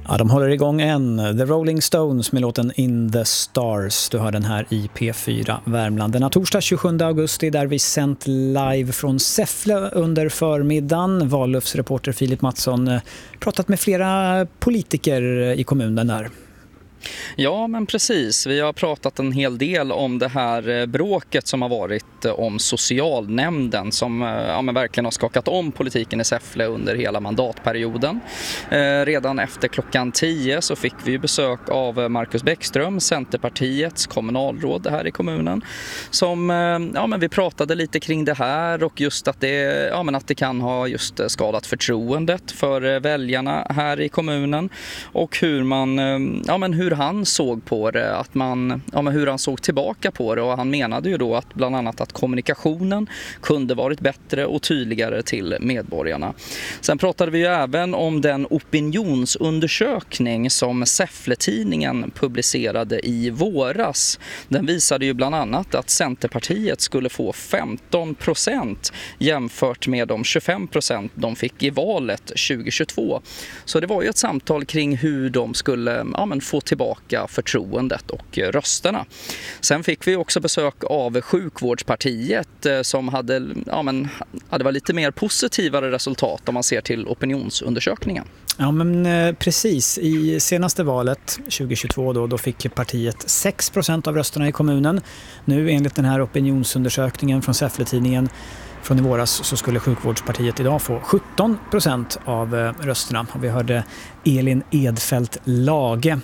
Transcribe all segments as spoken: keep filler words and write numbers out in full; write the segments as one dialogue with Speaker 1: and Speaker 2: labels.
Speaker 1: Ja, de håller igång en. The Rolling Stones med låten In the Stars. Du hör den här i P fyra Värmland. Denna torsdag tjugosjunde augusti där vi sänt live från Säffle under förmiddagen. Vallufsreporter Filip Mattsson pratat med flera politiker i kommunen där.
Speaker 2: Ja, men precis. Vi har pratat en hel del om det här bråket som har varit om socialnämnden som ja, men verkligen har skakat om politiken i Säffle under hela mandatperioden. Eh, redan efter klockan tio så fick vi besök av Marcus Bäckström, Centerpartiets kommunalråd här i kommunen. Som, eh, ja, men vi pratade lite kring det här och just att det, ja, men att det kan ha just skadat förtroendet för väljarna här i kommunen och hur man, ja, men hur han såg på det, att man, ja, men hur han såg tillbaka på det, och han menade ju då att bland annat att kommunikationen kunde varit bättre och tydligare till medborgarna. Sen pratade vi ju även om den opinionsundersökning som Säffle-tidningen publicerade i våras. Den visade ju bland annat att Centerpartiet skulle få femton procent jämfört med de tjugofem procent de fick i valet tjugohundratjugotvå. Så det var ju ett samtal kring hur de skulle, ja, men få tillbaka förtroendet och rösterna. Sen fick vi också besök av sjukvårdspartiet som hade, ja, men, ja, det var lite mer positivare resultat om man ser till opinionsundersökningen.
Speaker 1: Ja, men eh, precis. I senaste valet tjugohundratjugotvå då, då fick partiet sex procent av rösterna i kommunen. Nu enligt den här opinionsundersökningen från Säffle-tidningen från i våras så skulle sjukvårdspartiet idag få sjutton procent av eh, rösterna. Och vi hörde Elin Edfält Lage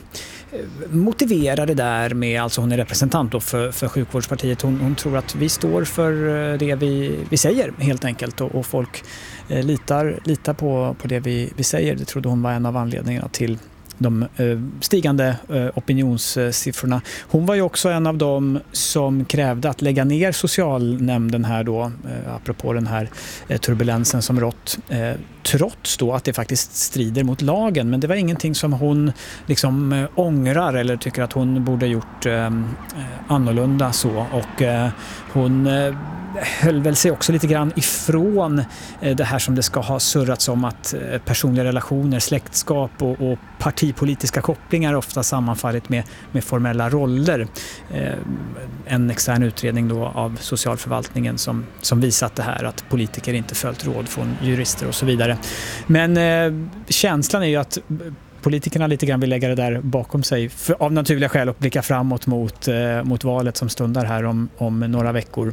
Speaker 1: motivera det där med, alltså hon är representant då för, för sjukvårdspartiet. Hon, hon tror att vi står för det vi, vi säger helt enkelt, och, och folk eh, litar, litar på, på det vi, vi säger. Det trodde hon var en av anledningarna till de eh, stigande eh, opinionssiffrorna. Hon var ju också en av dem som krävde att lägga ner socialnämnden här då, eh, apropå den här eh, turbulensen som rått, eh, trots då att det faktiskt strider mot lagen. Men det var ingenting som hon liksom eh, ångrar eller tycker att hon borde gjort eh, annorlunda så. Och eh, hon eh, höll väl sig också lite grann ifrån eh, det här som det ska ha surrats om, att eh, personliga relationer, släktskap och, och partipolitiska kopplingar ofta sammanfallit med, med formella roller. Eh, en extern utredning då av socialförvaltningen som, som visat det här, att politiker inte följt råd från jurister och så vidare. Men eh, känslan är ju att politikerna lite grann vill lägga det där bakom sig för, av naturliga skäl, och blicka framåt mot, eh, mot valet som stundar här om, om några veckor.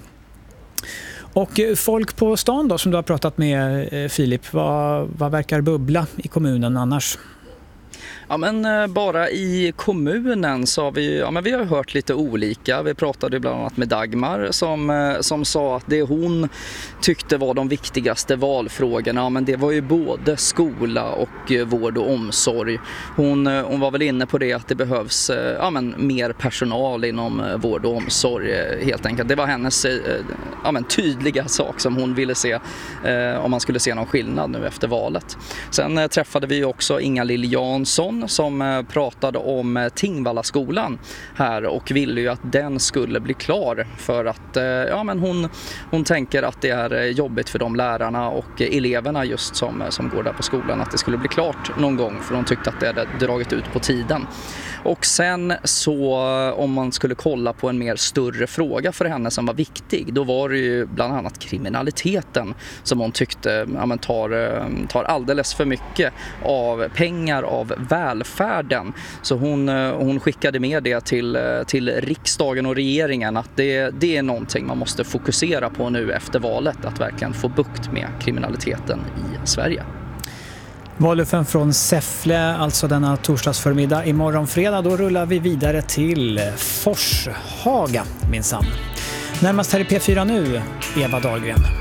Speaker 1: Och folk på stan då som du har pratat med, eh, Filip, vad, vad verkar bubbla i kommunen annars?
Speaker 2: Ja, men bara i kommunen så har vi, ja, men vi har hört lite olika. Vi pratade bland annat med Dagmar som, som sa att det hon tyckte var de viktigaste valfrågorna, ja, men det var ju både skola och vård och omsorg. Hon, hon var väl inne på det, att det behövs, ja, men mer personal inom vård och omsorg helt enkelt. Det var hennes, ja, men tydliga sak som hon ville se, eh, om man skulle se någon skillnad nu efter valet. Sen eh, träffade vi också Inga-Lill Jansson som pratade om Tingvallaskolan här och ville ju att den skulle bli klar, för att ja, men hon, hon tänker att det är jobbigt för de lärarna och eleverna just som, som går där på skolan, att det skulle bli klart någon gång, för de tyckte att det hade dragit ut på tiden. Och sen så, om man skulle kolla på en mer större fråga för henne som var viktig, då var det ju bland annat kriminaliteten som hon tyckte, ja, men tar, tar alldeles för mycket av pengar av välfärden. Så hon, hon skickade med det till, till riksdagen och regeringen, att det, det är någonting man måste fokusera på nu efter valet, att verkligen få bukt med kriminaliteten i Sverige.
Speaker 1: Vallufen från Säffle, alltså denna torsdagsförmiddag. Imorgon fredag då rullar vi vidare till Forshaga minsann. Närmast här i P fyra nu, Eva Dahlgren.